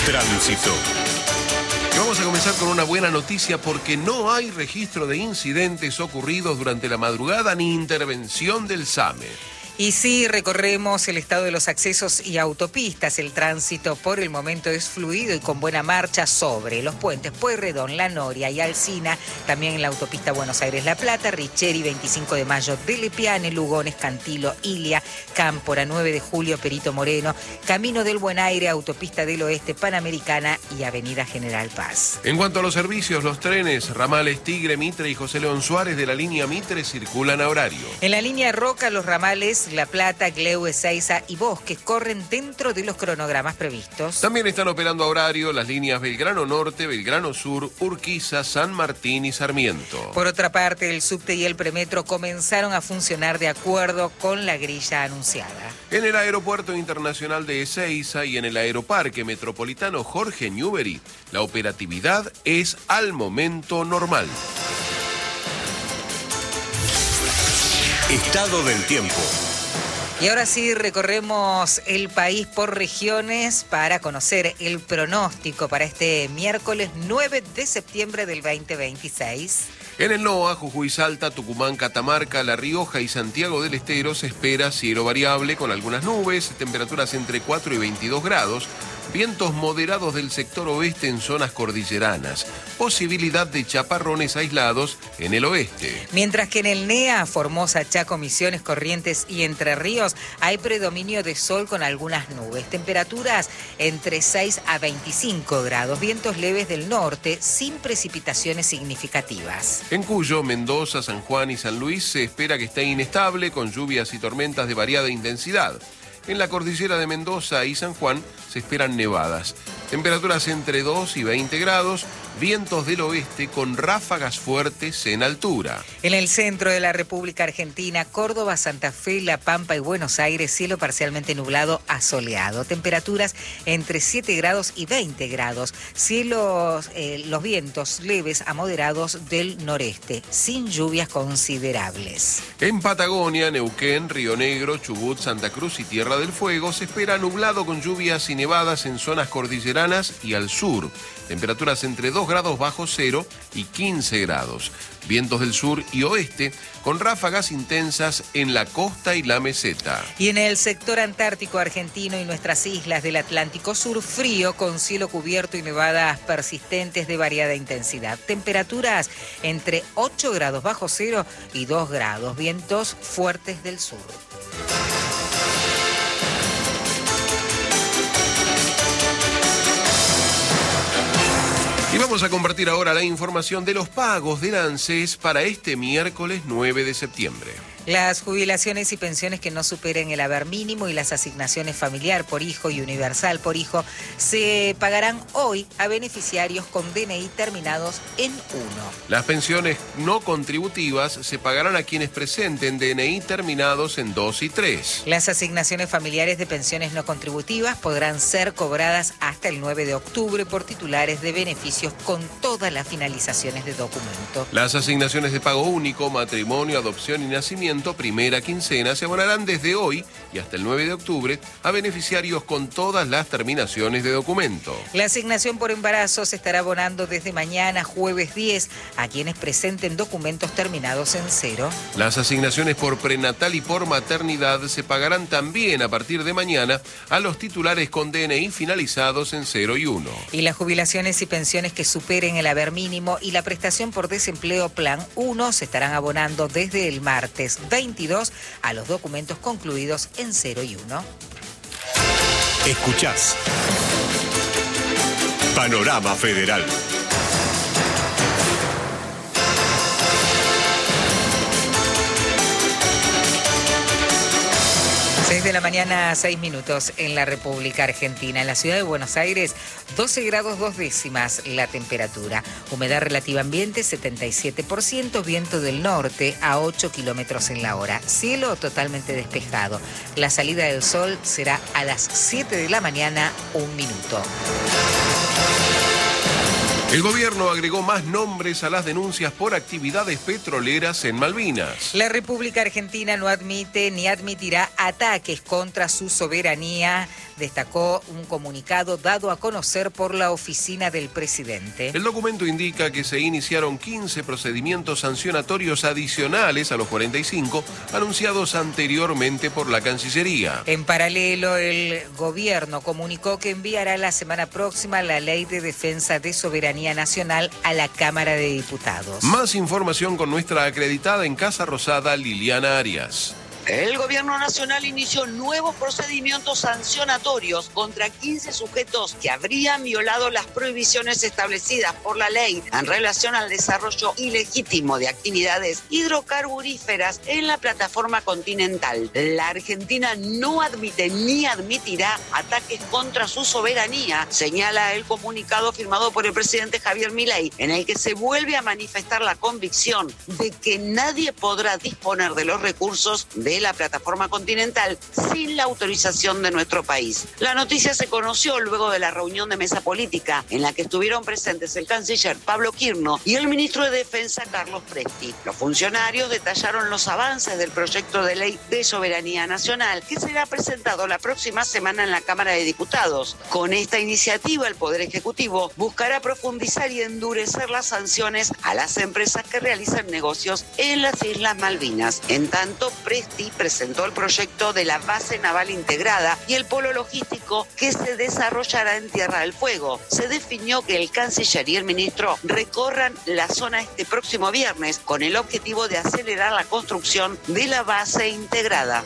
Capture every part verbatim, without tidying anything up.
Tránsito. Y vamos a comenzar con una buena noticia porque no hay registro de incidentes ocurridos durante la madrugada ni intervención del SAME. Y sí, recorremos el estado de los accesos y autopistas. El tránsito por el momento es fluido y con buena marcha sobre los puentes Pueyrredón, La Noria y Alsina. También en la autopista Buenos Aires-La Plata, Richeri, veinticinco de mayo de Lepiane, Lugones, Cantilo, Ilia, Cámpora, nueve de julio, Perito Moreno, Camino del Buen Aire, Autopista del Oeste, Panamericana y Avenida General Paz. En cuanto a los servicios, los trenes, ramales Tigre, Mitre y José León Suárez de la línea Mitre circulan a horario. En la línea Roca, los ramales La Plata, Gleu, Ezeiza y Bosques corren dentro de los cronogramas previstos. También están operando a horario las líneas Belgrano Norte, Belgrano Sur, Urquiza, San Martín y Sarmiento. Por otra parte, el subte y el premetro comenzaron a funcionar de acuerdo con la grilla anunciada. En el Aeropuerto Internacional de Ezeiza y en el Aeroparque Metropolitano Jorge Newbery, la operatividad es al momento normal. Estado del tiempo. Y ahora sí recorremos el país por regiones para conocer el pronóstico para este miércoles nueve de septiembre del veinte veintiséis. En el NOA, Jujuy, Salta, Tucumán, Catamarca, La Rioja y Santiago del Estero se espera cielo variable con algunas nubes, temperaturas entre cuatro y veintidós grados, vientos moderados del sector oeste en zonas cordilleranas, posibilidad de chaparrones aislados en el oeste. Mientras que en el NEA, Formosa, Chaco, Misiones, Corrientes y Entre Ríos hay predominio de sol con algunas nubes, temperaturas entre seis a veinticinco grados, vientos leves del norte sin precipitaciones significativas. En Cuyo, Mendoza, San Juan y San Luis se espera que esté inestable con lluvias y tormentas de variada intensidad. En la cordillera de Mendoza y San Juan se esperan nevadas. Temperaturas entre dos y veinte grados, vientos del oeste con ráfagas fuertes en altura. En el centro de la República Argentina, Córdoba, Santa Fe, La Pampa y Buenos Aires, cielo parcialmente nublado a soleado. Temperaturas entre siete grados y veinte grados. Cielos, eh, los vientos leves a moderados del noreste, sin lluvias considerables. En Patagonia, Neuquén, Río Negro, Chubut, Santa Cruz y Tierra del Fuego se espera nublado con lluvias y nevadas en zonas cordilleranas y al sur. Temperaturas entre dos grados bajo cero y quince grados. Vientos del sur y oeste con ráfagas intensas en la costa y la meseta. Y en el sector antártico argentino y nuestras islas del Atlántico Sur, frío con cielo cubierto y nevadas persistentes de variada intensidad. Temperaturas entre ocho grados bajo cero y dos grados. Vientos fuertes del sur. Y vamos a compartir ahora la información de los pagos del ANSES para este miércoles nueve de septiembre. Las jubilaciones y pensiones que no superen el haber mínimo y las asignaciones familiar por hijo y universal por hijo se pagarán hoy a beneficiarios con D N I terminados en uno. Las pensiones no contributivas se pagarán a quienes presenten D N I terminados en dos y tres. Las asignaciones familiares de pensiones no contributivas podrán ser cobradas hasta el nueve de octubre por titulares de beneficios con todas las finalizaciones de documento. Las asignaciones de pago único, matrimonio, adopción y nacimiento primera quincena se abonarán desde hoy y hasta el nueve de octubre a beneficiarios con todas las terminaciones de documento. La asignación por embarazo se estará abonando desde mañana jueves diez a quienes presenten documentos terminados en cero. Las asignaciones por prenatal y por maternidad se pagarán también a partir de mañana a los titulares con D N I finalizados en cero y uno. Y las jubilaciones y pensiones que superen el haber mínimo y la prestación por desempleo plan uno se estarán abonando desde el martes veintidós a los documentos concluidos en cero y uno. Escuchás Panorama Federal. seis de la mañana, seis minutos en la República Argentina. En la ciudad de Buenos Aires, doce grados dos décimas la temperatura. Humedad relativa ambiente, setenta y siete por ciento. Viento del norte a ocho kilómetros en la hora. Cielo totalmente despejado. La salida del sol será a las siete de la mañana, un minuto. El gobierno agregó más nombres a las denuncias por actividades petroleras en Malvinas. La República Argentina no admite ni admitirá ataques contra su soberanía, destacó un comunicado dado a conocer por la oficina del presidente. El documento indica que se iniciaron quince procedimientos sancionatorios adicionales a los cuarenta y cinco anunciados anteriormente por la Cancillería. En paralelo, el gobierno comunicó que enviará la semana próxima la Ley de Defensa de Soberanía Nacional a la Cámara de Diputados. Más información con nuestra acreditada en Casa Rosada, Liliana Arias. El gobierno nacional inició nuevos procedimientos sancionatorios contra quince sujetos que habrían violado las prohibiciones establecidas por la ley en relación al desarrollo ilegítimo de actividades hidrocarburíferas en la plataforma continental. La Argentina no admite ni admitirá ataques contra su soberanía, señala el comunicado firmado por el presidente Javier Milei, en el que se vuelve a manifestar la convicción de que nadie podrá disponer de los recursos de de la plataforma continental sin la autorización de nuestro país. La noticia se conoció luego de la reunión de mesa política en la que estuvieron presentes el canciller Pablo Quirno y el ministro de Defensa Carlos Presti. Los funcionarios detallaron los avances del proyecto de ley de soberanía nacional que será presentado la próxima semana en la Cámara de Diputados. Con esta iniciativa, el Poder Ejecutivo buscará profundizar y endurecer las sanciones a las empresas que realizan negocios en las Islas Malvinas. En tanto, Presti presentó el proyecto de la base naval integrada y el polo logístico que se desarrollará en Tierra del Fuego. Se definió que el canciller y el ministro recorran la zona este próximo viernes con el objetivo de acelerar la construcción de la base integrada.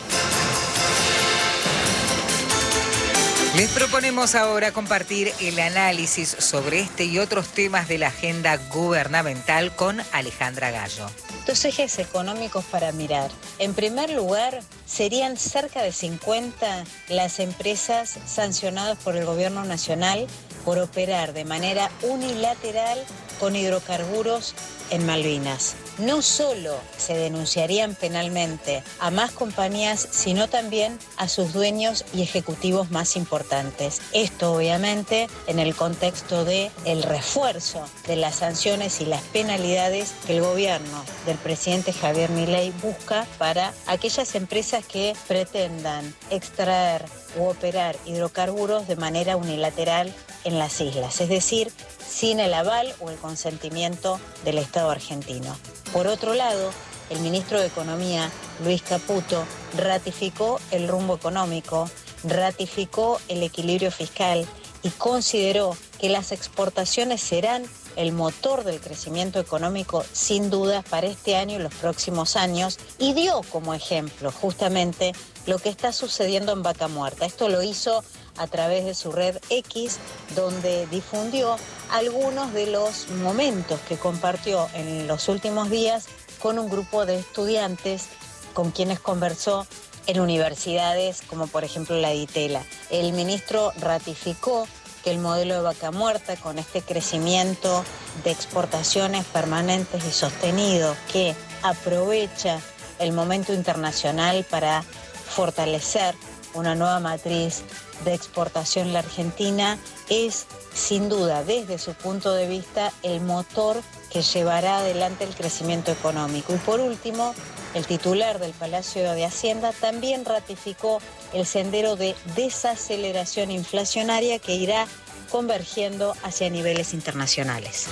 Les proponemos ahora compartir el análisis sobre este y otros temas de la agenda gubernamental con Alejandra Gallo. Dos ejes económicos para mirar. En primer lugar, serían cerca de cincuenta las empresas sancionadas por el gobierno nacional por operar de manera unilateral con hidrocarburos en Malvinas. No solo se denunciarían penalmente a más compañías, sino también a sus dueños y ejecutivos más importantes. Esto, obviamente, en el contexto de el refuerzo de las sanciones y las penalidades que el gobierno del presidente Javier Milei busca para aquellas empresas que pretendan extraer u operar hidrocarburos de manera unilateral en las islas, es decir, sin el aval o el consentimiento del Estado argentino. Por otro lado, el ministro de Economía, Luis Caputo, ratificó el rumbo económico, ratificó el equilibrio fiscal y consideró que las exportaciones serán el motor del crecimiento económico sin duda para este año y los próximos años, y dio como ejemplo justamente lo que está sucediendo en Vaca Muerta. Esto lo hizo a través de su red X, donde difundió algunos de los momentos que compartió en los últimos días con un grupo de estudiantes con quienes conversó en universidades como por ejemplo la DITELA. El ministro ratificó que el modelo de Vaca Muerta, con este crecimiento de exportaciones permanentes y sostenido que aprovecha el momento internacional para fortalecer una nueva matriz de exportación en la Argentina, es sin duda desde su punto de vista el motor que llevará adelante el crecimiento económico. Y por último, el titular del Palacio de Hacienda también ratificó el sendero de desaceleración inflacionaria que irá convergiendo hacia niveles internacionales.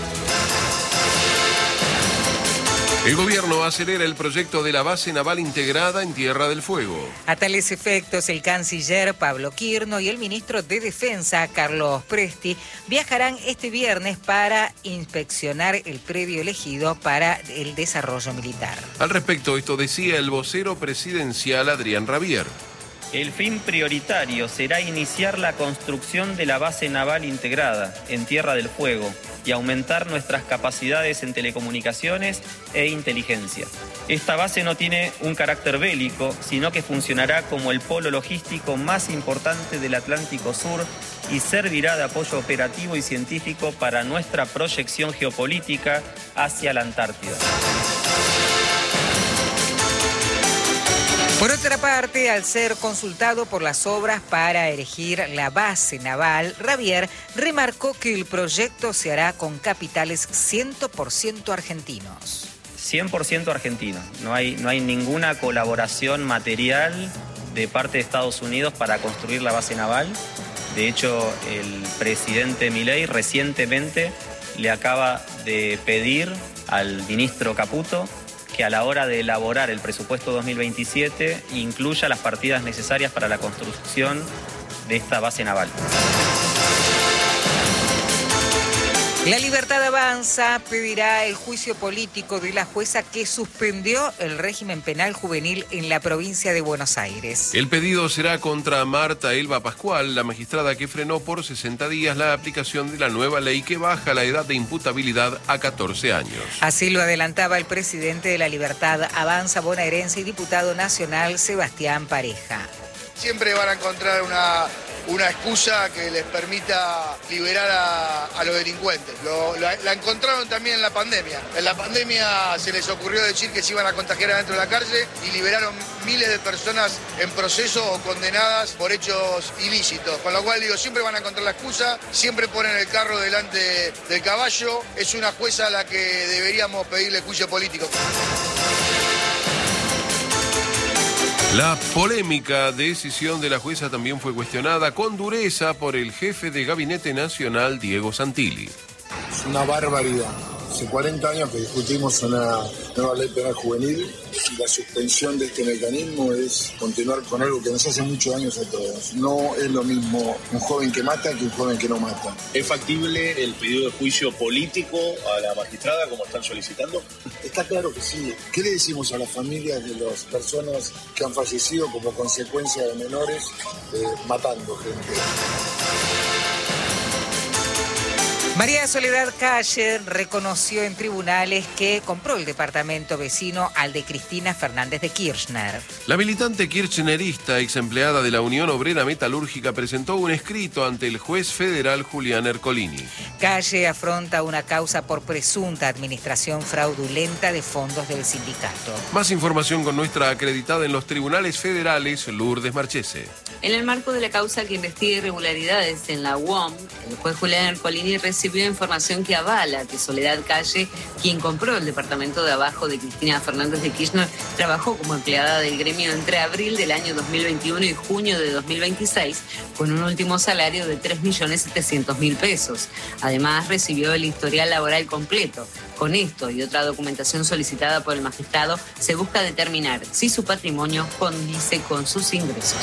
El gobierno acelera el proyecto de la base naval integrada en Tierra del Fuego. A tales efectos, el canciller Pablo Quirno y el ministro de Defensa, Carlos Presti, viajarán este viernes para inspeccionar el predio elegido para el desarrollo militar. Al respecto, esto decía el vocero presidencial Adrián Rabier. El fin prioritario será iniciar la construcción de la base naval integrada en Tierra del Fuego y aumentar nuestras capacidades en telecomunicaciones e inteligencia. Esta base no tiene un carácter bélico, sino que funcionará como el polo logístico más importante del Atlántico Sur y servirá de apoyo operativo y científico para nuestra proyección geopolítica hacia la Antártida. Por otra parte, al ser consultado por las obras para erigir la base naval, Ravier remarcó que el proyecto se hará con capitales cien por ciento argentinos. cien por ciento argentino. No hay, no hay ninguna colaboración material de parte de Estados Unidos para construir la base naval. De hecho, el presidente Milei recientemente le acaba de pedir al ministro Caputo que a la hora de elaborar el presupuesto dos mil veintisiete incluya las partidas necesarias para la construcción de esta base naval. La Libertad Avanza pedirá el juicio político de la jueza que suspendió el régimen penal juvenil en la provincia de Buenos Aires. El pedido será contra Marta Elba Pascual, la magistrada que frenó por sesenta días la aplicación de la nueva ley que baja la edad de imputabilidad a catorce años. Así lo adelantaba el presidente de la Libertad Avanza bonaerense y diputado nacional Sebastián Pareja. Siempre van a encontrar una, una excusa que les permita liberar a, a los delincuentes. Lo, la, la encontraron también en la pandemia. En la pandemia se les ocurrió decir que se iban a contagiar adentro de la cárcel y liberaron miles de personas en proceso o condenadas por hechos ilícitos. Con lo cual digo, siempre van a encontrar la excusa, siempre ponen el carro delante del caballo. Es una jueza a la que deberíamos pedirle juicio político. La polémica decisión de la jueza también fue cuestionada con dureza por el jefe de Gabinete Nacional, Diego Santilli. Es una barbaridad. Hace cuarenta años que discutimos una nueva ley penal juvenil y la suspensión de este mecanismo es continuar con algo que nos hace muchos años a todos. No es lo mismo un joven que mata que un joven que no mata. ¿Es factible el pedido de juicio político a la magistrada como están solicitando? Está claro que sí. ¿Qué le decimos a las familias de las personas que han fallecido como consecuencia de menores eh, matando gente? María Soledad Calle reconoció en tribunales que compró el departamento vecino al de Cristina Fernández de Kirchner. La militante kirchnerista, ex empleada de la Unión Obrera Metalúrgica, presentó un escrito ante el juez federal Julián Ercolini. Calle afronta una causa por presunta administración fraudulenta de fondos del sindicato. Más información con nuestra acreditada en los tribunales federales, Lourdes Marchese. En el marco de la causa que investiga irregularidades en la U O M, el juez Julián Ercolini recibió información que avala que Soledad Calle, quien compró el departamento de abajo de Cristina Fernández de Kirchner, trabajó como empleada del gremio entre abril del año dos mil veintiuno y junio de dos mil veintiséis, con un último salario de tres millones setecientos mil pesos. Además, recibió el historial laboral completo. Con esto y otra documentación solicitada por el magistrado, se busca determinar si su patrimonio condice con sus ingresos.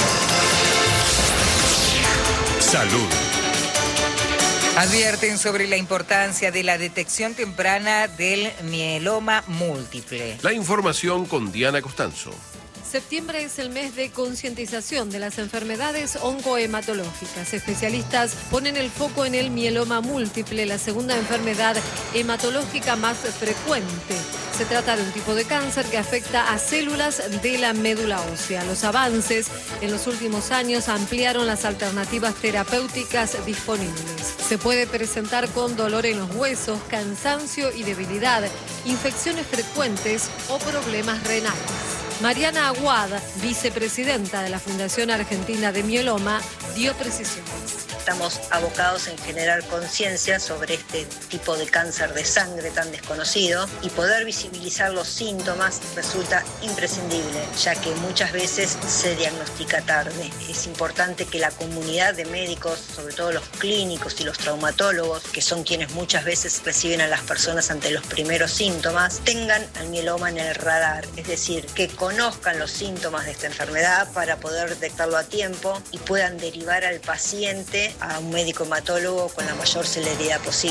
Salud. Advierten sobre la importancia de la detección temprana del mieloma múltiple. La información con Diana Costanzo. Septiembre es el mes de concientización de las enfermedades oncohematológicas. Especialistas ponen el foco en el mieloma múltiple, la segunda enfermedad hematológica más frecuente. Se trata de un tipo de cáncer que afecta a células de la médula ósea. Los avances en los últimos años ampliaron las alternativas terapéuticas disponibles. Se puede presentar con dolor en los huesos, cansancio y debilidad, infecciones frecuentes o problemas renales. Mariana Aguad, vicepresidenta de la Fundación Argentina de Mieloma, dio precisiones. Estamos abocados en generar conciencia sobre este tipo de cáncer de sangre tan desconocido y poder visibilizar los síntomas resulta imprescindible, ya que muchas veces se diagnostica tarde. Es importante que la comunidad de médicos, sobre todo los clínicos y los traumatólogos, que son quienes muchas veces reciben a las personas ante los primeros síntomas, tengan al mieloma en el radar, es decir, que conozcan los síntomas de esta enfermedad para poder detectarlo a tiempo y puedan derivar al paciente a un médico hematólogo con la mayor celeridad posible.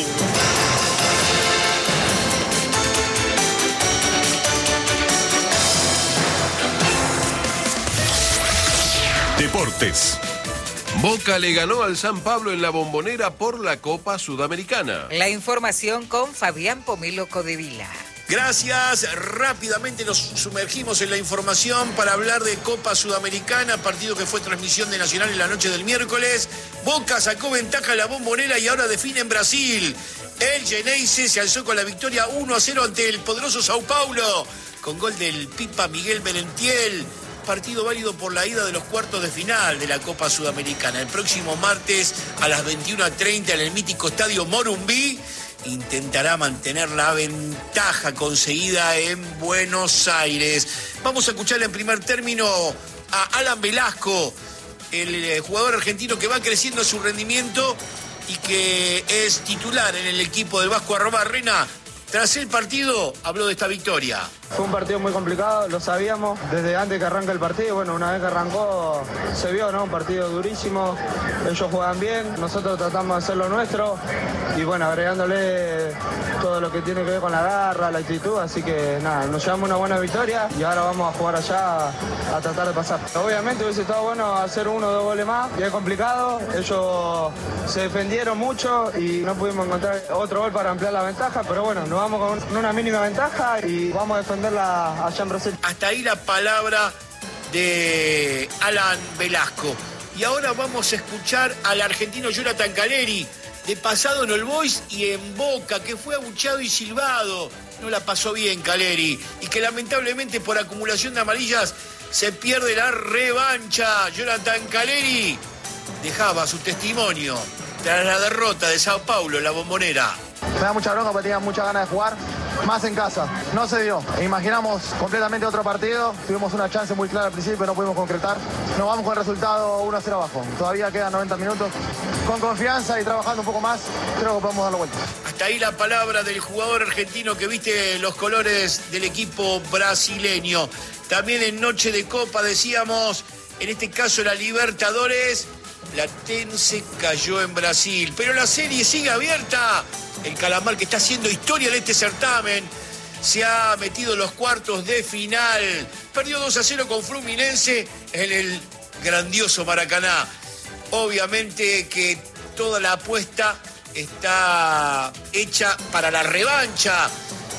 Deportes. Boca le ganó al San Pablo en la Bombonera por la Copa Sudamericana. La información con Fabián Pomelo Codevila. Gracias. Rápidamente nos sumergimos en la información para hablar de Copa Sudamericana, partido que fue transmisión de Nacional en la noche del miércoles. Boca sacó ventaja a la Bombonera y ahora define en Brasil. El Geneise se alzó con la victoria uno a cero ante el poderoso Sao Paulo, con gol del Pipa Miguel Merentiel. partido válido por la ida de los cuartos de final de la Copa Sudamericana. El próximo martes a las veintiuna treinta en el mítico estadio Morumbí intentará mantener la ventaja conseguida en Buenos Aires. Vamos a escuchar en primer término a Alan Velasco, el jugador argentino que va creciendo su rendimiento y que es titular en el equipo del Vasco Arrobarrena. Tras el partido, habló de esta victoria. Fue un partido muy complicado, lo sabíamos desde antes que arranca el partido. Bueno, una vez que arrancó, se vio, ¿no? Un partido durísimo. Ellos juegan bien, nosotros tratamos de hacer lo nuestro. Y bueno, agregándole todo lo que tiene que ver con la garra, la actitud. Así que nada, nos llevamos una buena victoria y ahora vamos a jugar allá a, a tratar de pasar. Obviamente hubiese estado bueno hacer uno o dos goles más, y es complicado. Ellos se defendieron mucho y no pudimos encontrar otro gol para ampliar la ventaja. Pero bueno, nos vamos con una mínima ventaja y vamos a defender allá en Brasil. Hasta ahí la palabra de Alan Velasco. Y ahora vamos a escuchar al argentino Jonathan Caleri, de pasado en All Boys y en Boca, que fue abucheado y silbado. No la pasó bien Caleri, y que lamentablemente por acumulación de amarillas se pierde la revancha. Jonathan Caleri dejaba su testimonio tras la derrota de Sao Paulo en la Bombonera. Me da mucha bronca porque tenía muchas ganas de jugar, más en casa. No se dio. Imaginamos completamente otro partido. Tuvimos una chance muy clara al principio, no pudimos concretar. Nos vamos con el resultado uno a cero abajo. Todavía quedan noventa minutos. Con confianza y trabajando un poco más, creo que podemos darlo vuelta. Hasta ahí la palabra del jugador argentino que viste los colores del equipo brasileño. También en Noche de Copa decíamos, en este caso la Libertadores, Platense cayó en Brasil. Pero la serie sigue abierta. El Calamar, que está haciendo historia en este certamen, se ha metido en los cuartos de final. Perdió dos a cero con Fluminense en el grandioso Maracaná. Obviamente que toda la apuesta está hecha para la revancha.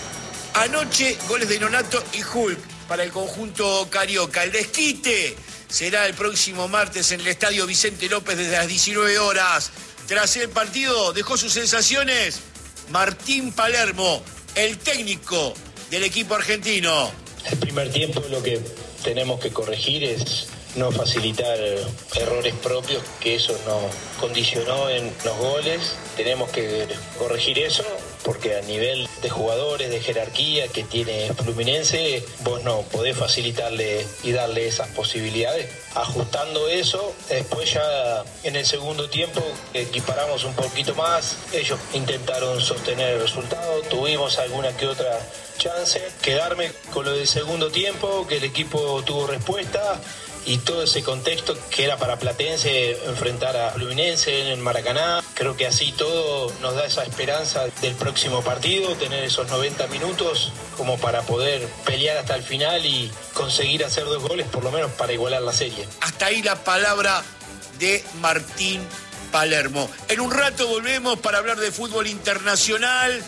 Anoche, goles de Nonato y Hulk para el conjunto carioca. El desquite será el próximo martes en el Estadio Vicente López desde las diecinueve horas. Tras el partido dejó sus sensaciones Martín Palermo, el técnico del equipo argentino. El primer tiempo lo que tenemos que corregir es no facilitar errores propios, que eso nos condicionó en los goles. Tenemos que corregir eso, porque a nivel de jugadores, de jerarquía que tiene Fluminense, vos no podés facilitarle y darle esas posibilidades. Ajustando eso, después ya en el segundo tiempo equiparamos un poquito más. Ellos intentaron sostener el resultado, tuvimos alguna que otra chance. Quedarme con lo del segundo tiempo, que el equipo tuvo respuesta, y todo ese contexto que era para Platense enfrentar a Fluminense en el Maracaná. Creo que así todo nos da esa esperanza del próximo partido, tener esos noventa minutos como para poder pelear hasta el final y conseguir hacer dos goles por lo menos para igualar la serie. Hasta ahí la palabra de Martín Palermo. En un rato volvemos para hablar de fútbol internacional,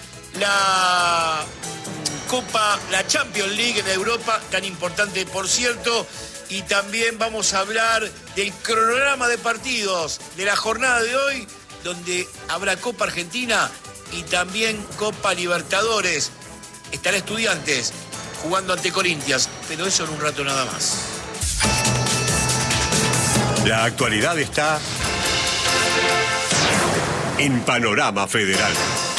la Copa, la Champions League en Europa, tan importante por cierto. Y también vamos a hablar del cronograma de partidos de la jornada de hoy, donde habrá Copa Argentina y también Copa Libertadores. Estará Estudiantes jugando ante Corinthians, pero eso en un rato nada más. La actualidad está en Panorama Federal.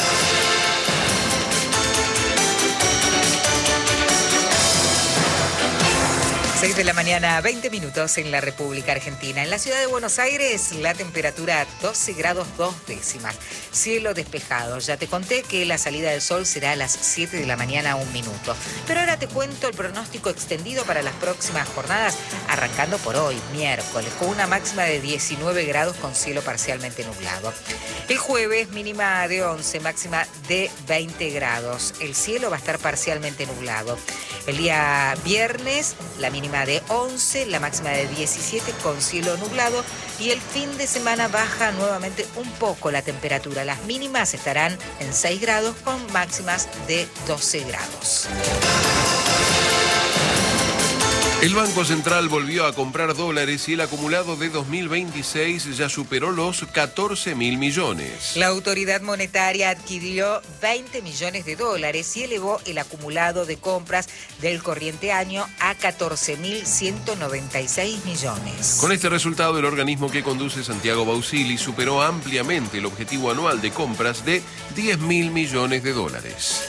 seis de la mañana, veinte minutos en la República Argentina. En la ciudad de Buenos Aires, la temperatura doce grados dos décimas. Cielo despejado. Ya te conté que la salida del sol será a las siete de la mañana, un minuto. Pero ahora te cuento el pronóstico extendido para las próximas jornadas, arrancando por hoy, miércoles, con una máxima de diecinueve grados con cielo parcialmente nublado. El jueves, mínima de once, máxima de veinte grados. El cielo va a estar parcialmente nublado. El día viernes, la mínima de once, la máxima de diecisiete con cielo nublado, y el fin de semana baja nuevamente un poco la temperatura. Las mínimas estarán en seis grados con máximas de doce grados. El Banco Central volvió a comprar dólares y el acumulado de dos mil veintiséis ya superó los catorce mil millones. La autoridad monetaria adquirió veinte millones de dólares y elevó el acumulado de compras del corriente año a catorce mil ciento noventa y seis millones. Con este resultado, el organismo que conduce Santiago Bausili superó ampliamente el objetivo anual de compras de diez mil millones de dólares.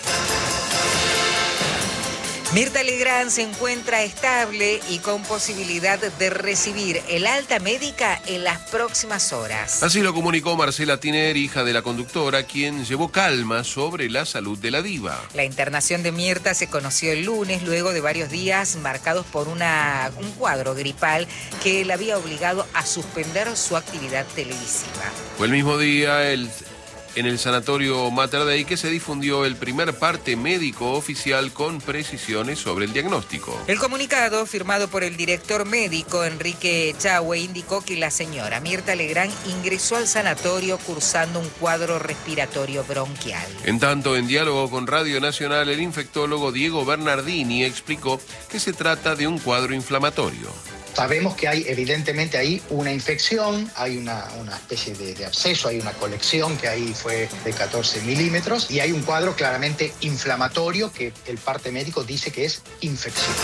Mirta Legrand se encuentra estable y con posibilidad de recibir el alta médica en las próximas horas. Así lo comunicó Marcela Tiner, hija de la conductora, quien llevó calma sobre la salud de la diva. La internación de Mirta se conoció el lunes luego de varios días marcados por una, un cuadro gripal que la había obligado a suspender su actividad televisiva. Fue el mismo día el... en el sanatorio Mater Dei que se difundió el primer parte médico oficial con precisiones sobre el diagnóstico. El comunicado, firmado por el director médico Enrique Echagüe, indicó que la señora Mirta Legrand ingresó al sanatorio cursando un cuadro respiratorio bronquial. En tanto, en diálogo con Radio Nacional, el infectólogo Diego Bernardini explicó que se trata de un cuadro inflamatorio. Sabemos que hay evidentemente ahí una infección, hay una, una especie de, de absceso, hay una colección que ahí fue de catorce milímetros y hay un cuadro claramente inflamatorio que el parte médico dice que es infeccioso.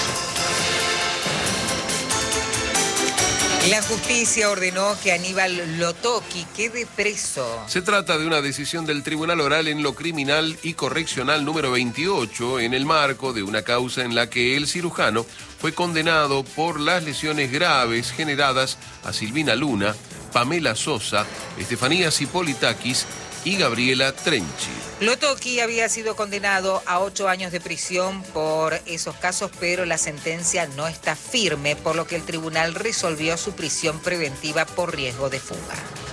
La justicia ordenó que Aníbal Lotoki quede preso. Se trata de una decisión del Tribunal Oral en lo Criminal y Correccional número veintiocho en el marco de una causa en la que el cirujano fue condenado por las lesiones graves generadas a Silvina Luna, Pamela Sosa, Estefanía Cipolitakis y Gabriela Trenchi. Lotoki había sido condenado a ocho años de prisión por esos casos, pero la sentencia no está firme, por lo que el tribunal resolvió su prisión preventiva por riesgo de fuga.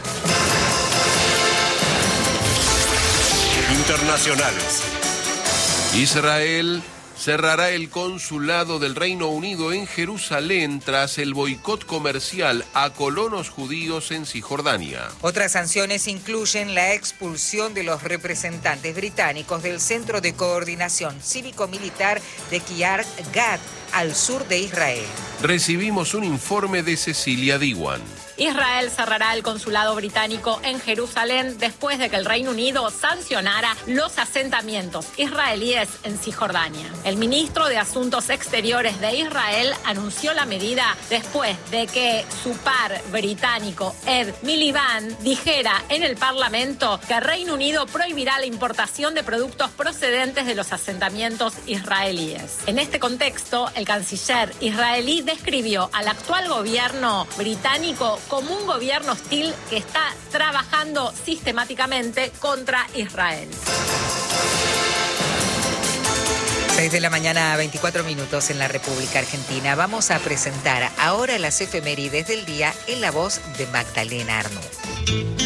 Internacionales. Israel cerrará el consulado del Reino Unido en Jerusalén tras el boicot comercial a colonos judíos en Cisjordania. Otras sanciones incluyen la expulsión de los representantes británicos del Centro de Coordinación Cívico-Militar de Kiryat Gat, al sur de Israel. Recibimos un informe de Cecilia Diwan. Israel cerrará el consulado británico en Jerusalén después de que el Reino Unido sancionara los asentamientos israelíes en Cisjordania. El ministro de Asuntos Exteriores de Israel anunció la medida después de que su par británico Ed Miliband dijera en el Parlamento que el Reino Unido prohibirá la importación de productos procedentes de los asentamientos israelíes. En este contexto, el canciller israelí describió al actual gobierno británico como un gobierno hostil que está trabajando sistemáticamente contra Israel. seis de la mañana, veinticuatro minutos en la República Argentina. Vamos a presentar ahora las efemérides del día en la voz de Magdalena Arnaud.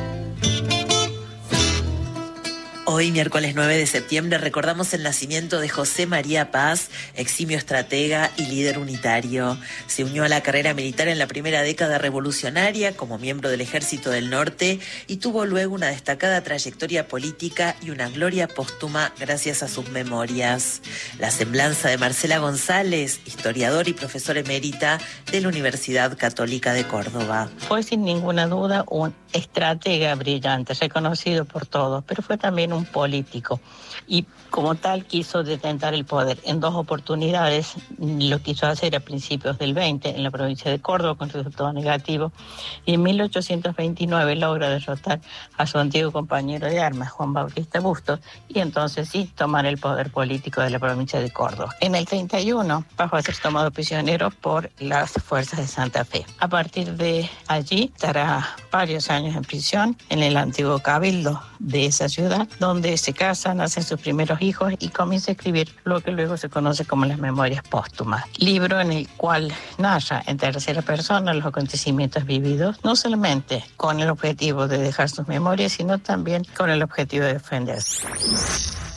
Hoy, miércoles nueve de septiembre, recordamos el nacimiento de José María Paz, eximio estratega y líder unitario. Se unió a la carrera militar en la primera década revolucionaria como miembro del Ejército del Norte y tuvo luego una destacada trayectoria política y una gloria póstuma gracias a sus memorias. La semblanza de Marcela González, historiador y profesor emérita de la Universidad Católica de Córdoba. Fue sin ninguna duda un estratega brillante, reconocido por todos, pero fue también un político y como tal quiso detentar el poder. En dos oportunidades lo quiso hacer a principios del veinte en la provincia de Córdoba con resultado negativo y en mil ochocientos veintinueve logra derrotar a su antiguo compañero de armas, Juan Bautista Bustos, y entonces sí tomar el poder político de la provincia de Córdoba. En el treinta y uno pasó a ser tomado prisionero por las fuerzas de Santa Fe. A partir de allí estará varios años en prisión en el antiguo cabildo de esa ciudad, donde se casan, nacen sus primeros hijos y comienza a escribir lo que luego se conoce como las Memorias Póstumas, libro en el cual narra en tercera persona los acontecimientos vividos, no solamente con el objetivo de dejar sus memorias, sino también con el objetivo de defenderse.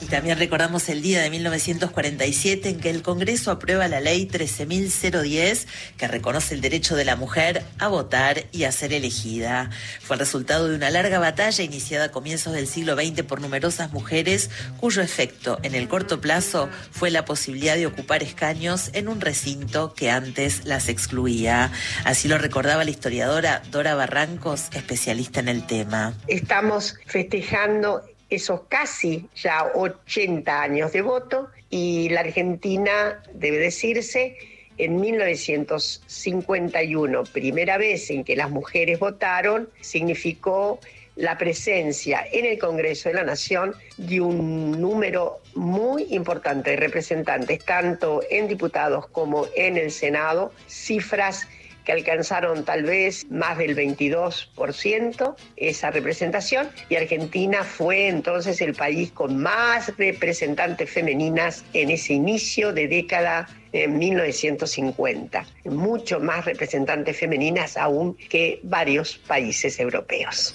Y también recordamos el día de mil novecientos cuarenta y siete en que el Congreso aprueba la ley trece mil diez que reconoce el derecho de la mujer a votar y a ser elegida. Fue el resultado de una larga batalla iniciada a comienzos del siglo veinte por numerosas mujeres, cuyo efecto en el corto plazo fue la posibilidad de ocupar escaños en un recinto que antes las excluía. Así lo recordaba la historiadora Dora Barrancos, especialista en el tema. Estamos festejando esos casi ya ochenta años de voto y la Argentina, debe decirse, en mil novecientos cincuenta y uno, primera vez en que las mujeres votaron, significó la presencia en el Congreso de la Nación de un número muy importante de representantes, tanto en diputados como en el Senado, cifras que alcanzaron tal vez más del veintidós por ciento esa representación, y Argentina fue entonces el país con más representantes femeninas en ese inicio de década en mil novecientos cincuenta, mucho más representantes femeninas aún que varios países europeos.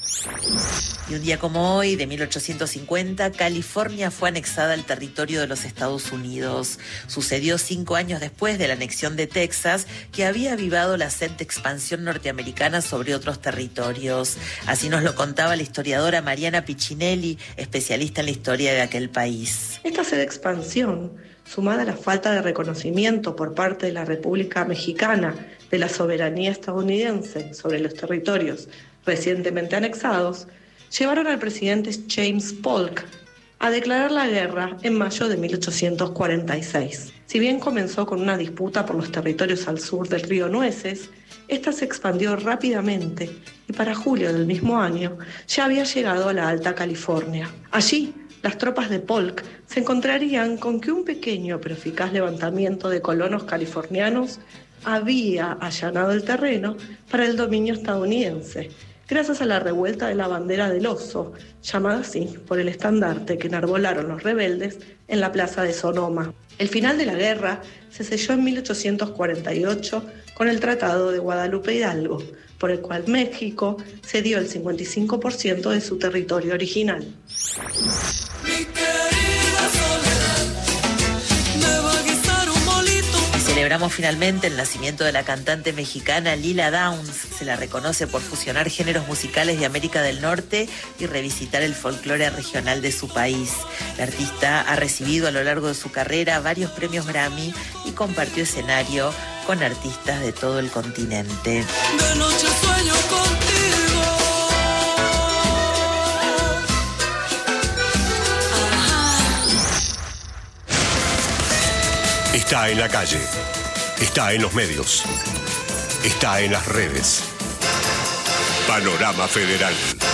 Y un día como hoy, de mil ochocientos cincuenta, California fue anexada al territorio de los Estados Unidos. Sucedió cinco años después de la anexión de Texas, que había avivado la sed de expansión norteamericana sobre otros territorios. Así nos lo contaba la historiadora Mariana Piccinelli, especialista en la historia de aquel país. Esta sed de expansión, sumada a la falta de reconocimiento por parte de la República Mexicana de la soberanía estadounidense sobre los territorios recientemente anexados, llevaron al presidente James Polk a declarar la guerra en mayo de mil ochocientos cuarenta y seis. Si bien comenzó con una disputa por los territorios al sur del río Nueces, esta se expandió rápidamente y para julio del mismo año ya había llegado a la Alta California. Allí, las tropas de Polk se encontrarían con que un pequeño pero eficaz levantamiento de colonos californianos había allanado el terreno para el dominio estadounidense, gracias a la revuelta de la bandera del oso, llamada así por el estandarte que enarbolaron los rebeldes en la plaza de Sonoma. El final de la guerra se selló en mil ochocientos cuarenta y ocho con el Tratado de Guadalupe Hidalgo, por el cual México cedió el cincuenta y cinco por ciento de su territorio original. Celebramos finalmente el nacimiento de la cantante mexicana Lila Downs. Se la reconoce por fusionar géneros musicales de América del Norte y revisitar el folclore regional de su país. La artista ha recibido a lo largo de su carrera varios premios Grammy y compartió escenario con artistas de todo el continente. De noche sueño contigo. Está en la calle, está en los medios, está en las redes. Panorama Federal.